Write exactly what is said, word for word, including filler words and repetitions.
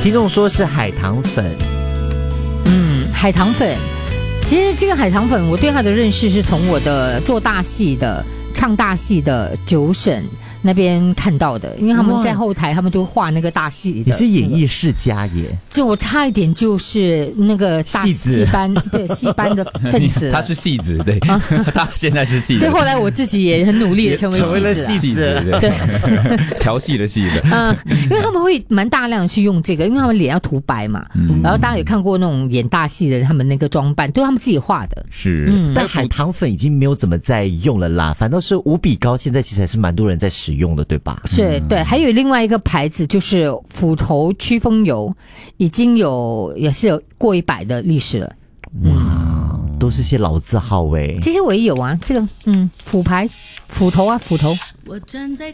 听众说是海棠粉。 嗯，海棠粉，其实这个海棠粉，我对它的认识是从我的做大戏的、唱大戏的九省那边看到的，因为他们在后台，他们都画那个大戏的。 你是演艺世家耶？ 就我差一点就是那个大戏班，对戏班的分子。 他是戏子，对，他现在是戏子。 对，后来我自己也很努力的成为戏子， 戏子， 对，调戏的戏的。 嗯，因为他们会蛮大量的去用这个，因为他们脸要涂白嘛。嗯、然后大家也看过那种演大戏的人，他们那个装扮都是他们自己画的。 是， 嗯、但海棠粉已经没有怎么在用了啦，反倒是五比高，现在其实还是蛮多人在使用的，对吧？ 是，对，还有另外一个牌子就是斧头驱风油，已经有也是有过一百的历史了。 哇，嗯、都是些老字号哎。 这些我也有啊，这个嗯，斧牌、斧头啊，斧头。 我站在